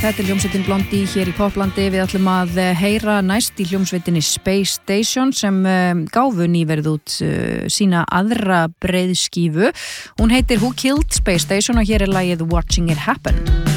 Þetta hljómsveitin Blondie hér í Poplandi. Við ætlum að heyra næst í hljómsveitinni Space Station sem gáfu nýverið út sína aðra breiðskífu. Hún heitir Who Killed Space Station og hér er lagið Watching It Happen.